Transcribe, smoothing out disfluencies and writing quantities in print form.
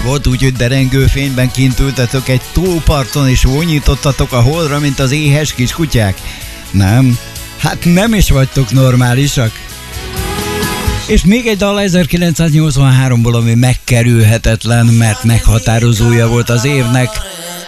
volt, úgyhogy derengő fényben kint ültetek egy tóparton és vonyítottatok a holdra, mint az éhes kis kutyák? Nem? Hát nem is vagytok normálisak. És még egy dal 1983-ból, ami megkerülhetetlen, mert meghatározója volt az évnek.